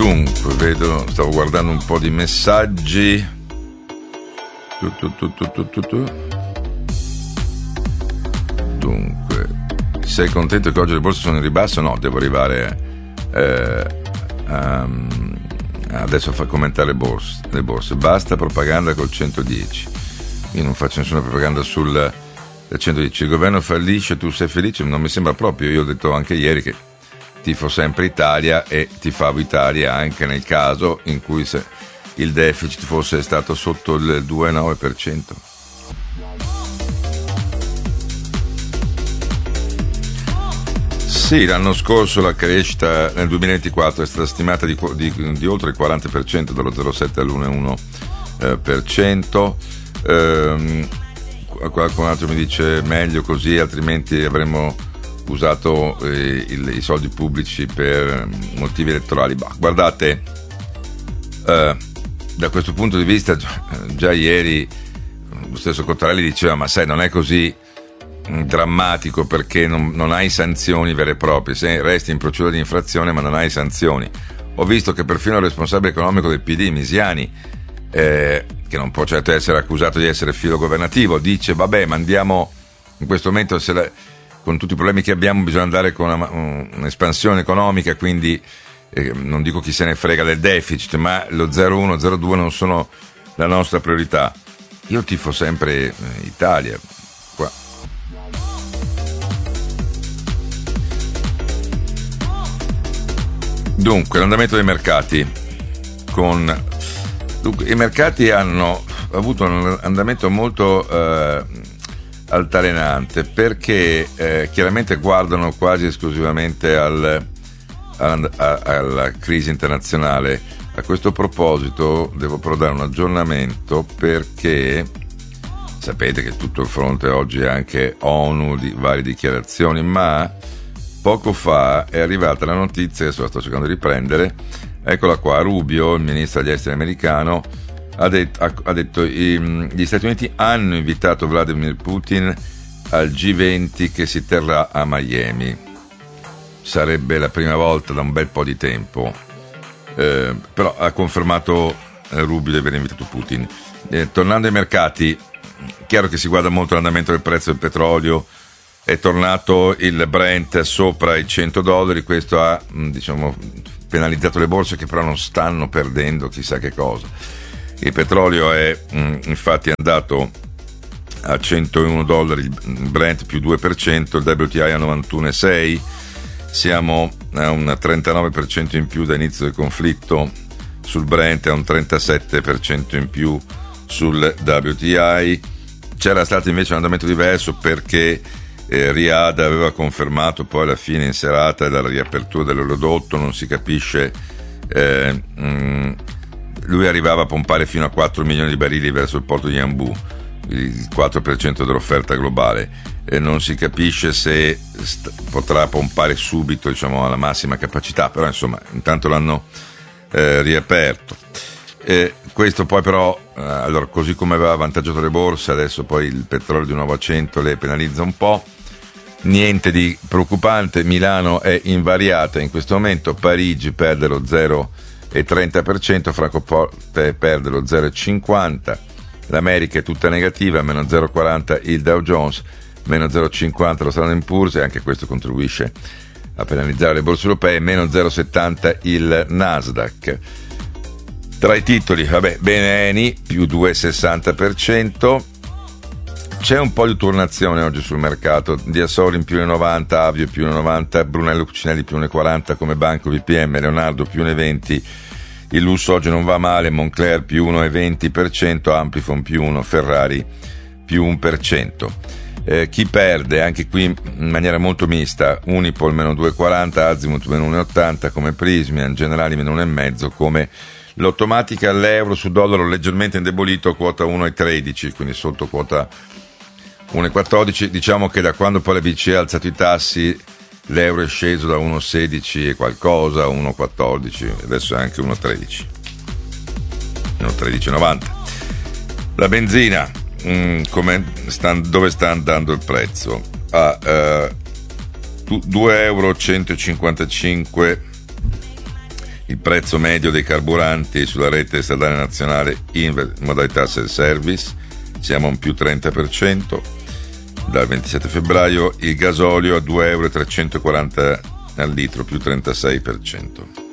Dunque, stavo guardando un po' di messaggi. Dunque, sei contento che oggi le borse sono in ribasso? No, devo arrivare adesso a far commentare le borse. Basta propaganda col 110. Io non faccio nessuna propaganda sul 110. Il governo fallisce, tu sei felice? Non mi sembra proprio. Io ho detto anche ieri che tifo sempre Italia e tifavo Italia anche nel caso in cui il deficit fosse stato sotto il 2,9%. Sì, l'anno scorso la crescita nel 2024 è stata stimata di oltre il 40%, dallo 0,7 all'1,1%. Qualcun altro mi dice meglio così, altrimenti avremmo usato i soldi pubblici per motivi elettorali. Bah, guardate, da questo punto di vista già ieri lo stesso Cottarelli diceva: ma sai, non è così drammatico, perché non hai sanzioni vere e proprie, se resti in procedura di infrazione ma non hai sanzioni. Ho visto che perfino il responsabile economico del PD, Misiani, che non può certo essere accusato di essere filo governativo, dice: vabbè, ma andiamo in questo momento, con tutti i problemi che abbiamo, bisogna andare con un'espansione economica, quindi non dico chi se ne frega del deficit, ma lo 0,1, 0,2 non sono la nostra priorità. Io tifo sempre Italia qua. Dunque, l'andamento dei mercati. I mercati hanno avuto un andamento molto altalenante, perché chiaramente guardano quasi esclusivamente alla crisi internazionale. A questo proposito devo però dare un aggiornamento, perché sapete che tutto il fronte oggi è anche ONU, di varie dichiarazioni, ma poco fa è arrivata la notizia, adesso la sto cercando di riprendere, eccola qua. Rubio, il ministro degli esteri americano, ha detto gli Stati Uniti hanno invitato Vladimir Putin al G20 che si terrà a Miami. Sarebbe la prima volta da un bel po' di tempo, però ha confermato Rubio di aver invitato Putin. Tornando ai mercati, chiaro che si guarda molto l'andamento del prezzo del petrolio. È tornato il Brent sopra i $100, questo ha penalizzato le borse, che però non stanno perdendo chissà che cosa. Il petrolio è infatti andato a $101, il Brent più 2%, il WTI a 91,6, siamo a un 39% in più da inizio del conflitto sul Brent, a un 37% in più sul WTI. C'era stato invece un andamento diverso, perché Riyadh aveva confermato poi alla fine in serata della riapertura dell'oleodotto, non si capisce, lui arrivava a pompare fino a 4 milioni di barili verso il porto di Yanbu, il 4% dell'offerta globale, non si capisce se potrà pompare subito, alla massima capacità, però insomma intanto l'hanno riaperto. Questo poi però, allora, così come aveva avvantaggiato le borse, adesso poi il petrolio di nuovo a 100 le penalizza un po'. Niente di preoccupante, Milano è invariata in questo momento, Parigi perde lo 0,30%, Francoforte perde lo 0,50%, l'America è tutta negativa, meno 0,40% il Dow Jones, meno 0,50% lo Standard & Poor's, e anche questo contribuisce a penalizzare le borse europee, meno 0,70% il Nasdaq. Tra i titoli, bene Eni, più 2,60%, c'è un po' di turnazione oggi sul mercato, Diasoli in più 1,90, Avio più 1,90, Brunello Cucinelli più 1,40 come Banco BPM, Leonardo più 1,20, il lusso oggi non va male, Moncler più 1,20%, Amplifon più 1%, Ferrari più 1%. Chi perde, anche qui in maniera molto mista, Unipol meno 2,40, Azimut meno 1,80 come Prysmian, Generali meno 1,5 come Lottomatica. All'euro su dollaro leggermente indebolito, quota 1,13, quindi sotto quota 1,14. Diciamo che da quando poi la BCE ha alzato i tassi, l'euro è sceso da 1,16 e qualcosa a 1,14, adesso è anche 1,13, 1,13,90. La benzina, dove sta andando il prezzo? A €2,155 Il prezzo medio dei carburanti sulla rete stradale nazionale in modalità self-service, siamo a un più 30%. Dal 27 febbraio il gasolio a 2,340 € al litro, più 36%.